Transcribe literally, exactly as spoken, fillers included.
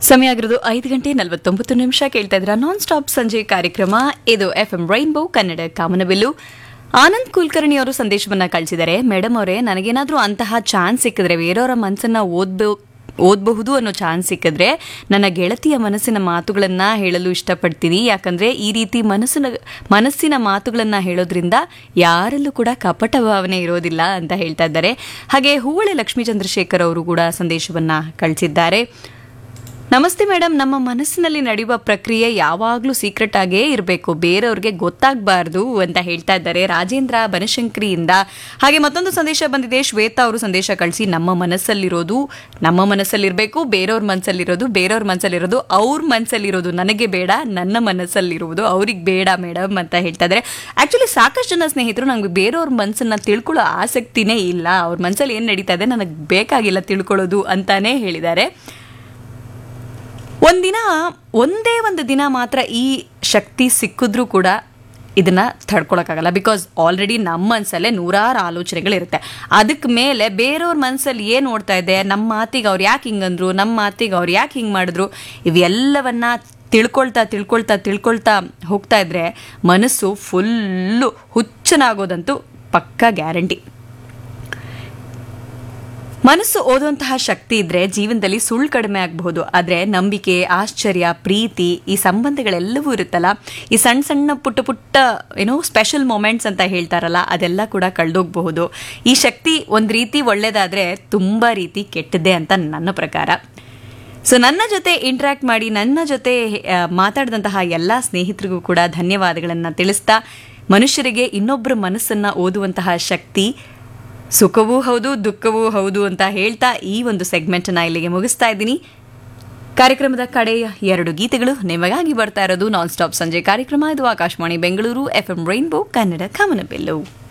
ಸಮಯ ಆಗಿರೋದು ಐದು ಗಂಟೆ ನಲವತ್ತೊಂಬತ್ತು ನಿಮಿಷ. ಕೇಳ್ತಾ ಇದ್ರ ನಾನ್ ಸ್ಟಾಪ್ ಸಂಜೆ ಕಾರ್ಯಕ್ರಮ. ಇದು ಎಫ್ ಎಂ ರೈನ್ಬೋ ಕನ್ನಡ ಕಾಮನಬಿಲ್ಲು. ಆನಂದ್ ಕುಲಕರ್ಣಿ ಅವರು ಸಂದೇಶವನ್ನ ಕಳಿಸಿದ್ದಾರೆ. ಮೇಡಮ್ ಅವರೇ, ನನಗೇನಾದ್ರೂ ಅಂತಹ ಚಾನ್ಸ್ ಸಿಕ್ಕಿದ್ರೆ, ಬೇರೆಯವರ ಮನಸ್ಸನ್ನ ಓದ್ಬೋ ಓದಬಹುದು ಅನ್ನೋ ಚಾನ್ಸ್ ಸಿಕ್ಕಿದ್ರೆ ನನ್ನ ಗೆಳತಿಯ ಮನಸ್ಸಿನ ಮಾತುಗಳನ್ನ ಹೇಳಲು ಇಷ್ಟಪಡ್ತೀನಿ. ಯಾಕಂದ್ರೆ ಈ ರೀತಿ ಮನಸ್ಸಿನ ಮನಸ್ಸಿನ ಮಾತುಗಳನ್ನ ಹೇಳೋದ್ರಿಂದ ಯಾರಲ್ಲೂ ಕೂಡ ಕಪಟ ಭಾವನೆ ಇರೋದಿಲ್ಲ ಅಂತ ಹೇಳ್ತಾ ಇದ್ದಾರೆ. ಹಾಗೆ ಹೂವಳೆ ಲಕ್ಷ್ಮೀ ಚಂದ್ರಶೇಖರ್ ಅವರು ಕೂಡ ಸಂದೇಶವನ್ನ ಕಳಿಸಿದ್ದಾರೆ. ನಮಸ್ತೆ ಮೇಡಮ್, ನಮ್ಮ ಮನಸ್ಸಿನಲ್ಲಿ ನಡೆಯುವ ಪ್ರಕ್ರಿಯೆ ಯಾವಾಗಲೂ ಸೀಕ್ರೆಟ್ ಆಗೇ ಇರಬೇಕು, ಬೇರೆಯವ್ರಿಗೆ ಗೊತ್ತಾಗಬಾರ್ದು ಅಂತ ಹೇಳ್ತಾ ಇದ್ದಾರೆ ರಾಜೇಂದ್ರ ಬನಶಂಕರಿಯಿಂದ. ಹಾಗೆ ಮತ್ತೊಂದು ಸಂದೇಶ ಬಂದಿದೆ. ಶ್ವೇತಾ ಅವರು ಸಂದೇಶ ಕಳಿಸಿ, ನಮ್ಮ ಮನಸ್ಸಲ್ಲಿರೋದು ನಮ್ಮ ಮನಸ್ಸಲ್ಲಿರಬೇಕು, ಬೇರೆಯವ್ರ ಮನಸ್ಸಲ್ಲಿರೋದು ಬೇರೆಯವ್ರ ಮನಸ್ಸಲ್ಲಿರೋದು ಅವ್ರ ಮನಸ್ಸಲ್ಲಿರೋದು ನನಗೆ ಬೇಡ, ನನ್ನ ಮನಸ್ಸಲ್ಲಿರುವುದು ಅವ್ರಿಗೆ ಬೇಡ ಮೇಡಮ್ ಅಂತ ಹೇಳ್ತಾ ಇದ್ದಾರೆ. ಆಕ್ಚುಲಿ ಸಾಕಷ್ಟು ಜನ ಸ್ನೇಹಿತರು ನಂಗೆ ಬೇರೆಯವ್ರ ಮನಸ್ಸನ್ನ ತಿಳ್ಕೊಳ್ಳೋ ಆಸಕ್ತಿನೇ ಇಲ್ಲ, ಅವ್ರ ಮನಸ್ಸಲ್ಲಿ ಏನು ನಡೀತಾ ಇದೆ ನನಗೆ ಬೇಕಾಗಿಲ್ಲ ತಿಳ್ಕೊಳ್ಳೋದು ಅಂತಾನೆ ಹೇಳಿದ್ದಾರೆ. ಒಂದಿನ ಒಂದೇ ಒಂದು ದಿನ ಮಾತ್ರ ಈ ಶಕ್ತಿ ಸಿಕ್ಕಿದ್ರೂ ಕೂಡ ಇದನ್ನ ತಡ್ಕೊಳಕ್ಕಾಗಲ್ಲ. ಬಿಕಾಸ್ ಆಲ್ರೆಡಿ ನಮ್ಮ ಮನಸ್ಸಲ್ಲೇ ನೂರಾರು ಆಲೋಚನೆಗಳಿರುತ್ತೆ. ಅದಕ್ಕೆ ಮೇಲೆ ಬೇರೆಯವ್ರ ಮನಸ್ಸಲ್ಲಿ ಏನು ಓಡ್ತಾ ಇದೆ, ನಮ್ಮ ಮಾತಿಗೆ ಅವ್ರು ಯಾಕೆ ಹಿಂಗಂದ್ರು, ನಮ್ಮ ಮಾತಿಗೆ ಅವ್ರು ಯಾಕೆ ಹಿಂಗೆ ಮಾಡಿದ್ರು, ಇವೆಲ್ಲವನ್ನ ತಿಳ್ಕೊಳ್ತಾ ತಿಳ್ಕೊಳ್ತಾ ತಿಳ್ಕೊಳ್ತಾ ಹೋಗ್ತಾ ಇದ್ರೆ ಮನಸ್ಸು ಫುಲ್ಲು ಹುಚ್ಚನಾಗೋದಂತೂ ಪಕ್ಕಾ ಗ್ಯಾರಂಟಿ. ಮನಸ್ಸು ಓದುವಂತಹ ಶಕ್ತಿ ಇದ್ರೆ ಜೀವನದಲ್ಲಿ ಸುಳ್ಳು ಕಡಿಮೆ ಆಗಬಹುದು, ಆದರೆ ನಂಬಿಕೆ, ಆಶ್ಚರ್ಯ, ಪ್ರೀತಿ, ಈ ಸಂಬಂಧಗಳೆಲ್ಲವೂ ಇರುತ್ತಲ್ಲ, ಈ ಸಣ್ಣ ಸಣ್ಣ ಪುಟ್ಟ ಪುಟ್ಟ ಏನೋ ಸ್ಪೆಷಲ್ ಮೊಮೆಂಟ್ಸ್ ಅಂತ ಹೇಳ್ತಾರಲ್ಲ, ಅದೆಲ್ಲ ಕೂಡ ಕಳೆದೋಗಬಹುದು. ಈ ಶಕ್ತಿ ಒಂದು ರೀತಿ ಒಳ್ಳೇದಾದ್ರೆ ತುಂಬ ರೀತಿ ಕೆಟ್ಟದ್ದೇ ಅಂತ ನನ್ನ ಪ್ರಕಾರ. ಸೊ ನನ್ನ ಜೊತೆ ಇಂಟ್ರ್ಯಾಕ್ಟ್ ಮಾಡಿ ನನ್ನ ಜೊತೆ ಮಾತಾಡಿದಂತಹ ಎಲ್ಲ ಸ್ನೇಹಿತರಿಗೂ ಕೂಡ ಧನ್ಯವಾದಗಳನ್ನು ತಿಳಿಸ್ತಾ, ಮನುಷ್ಯರಿಗೆ ಇನ್ನೊಬ್ಬರ ಮನಸ್ಸನ್ನು ಓದುವಂತಹ ಶಕ್ತಿ ಸುಖವೂ ಹೌದು ದುಃಖವೂ ಹೌದು ಅಂತ ಹೇಳ್ತಾ ಈ ಒಂದು ಸೆಗ್ಮೆಂಟನ್ನ ಇಲ್ಲಿಗೆ ಮುಗಿಸ್ತಾ ಇದ್ದೀನಿ. ಕಾರ್ಯಕ್ರಮದ ಕಡೆಯ ಎರಡು ಗೀತೆಗಳು ನಿಮಗಾಗಿ ಬರ್ತಾ ಇರೋದು ನಾನ್ ಸ್ಟಾಪ್ ಸಂಜೆ ಕಾರ್ಯಕ್ರಮ. ಇದು Akashvani Bengaluru F M rainbow Kannada ಕಾಮನಬಿಲ್ಲು.